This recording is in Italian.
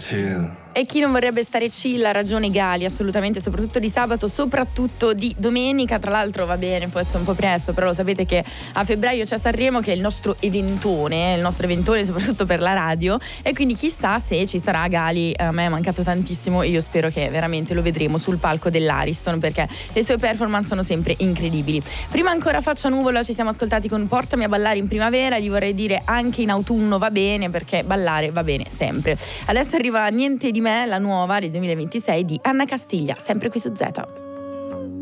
chill. E chi non vorrebbe stare chill ha ragione Gali, assolutamente, soprattutto di sabato, soprattutto di domenica. Tra l'altro va bene, può essere un po' presto, però lo sapete che a febbraio c'è Sanremo, che è il nostro eventone soprattutto per la radio, e quindi chissà se ci sarà Gali. A me è mancato tantissimo e io spero che veramente lo vedremo sul palco dell'Ariston, perché le sue performance sono sempre incredibili. Prima ancora Faccia Nuvola, ci siamo ascoltati con Portami a ballare in primavera, gli vorrei dire anche in autunno va bene, perché ballare va bene sempre. Adesso arriva Niente di me, la nuova del 2026 di Anna Castiglia, sempre qui su Z.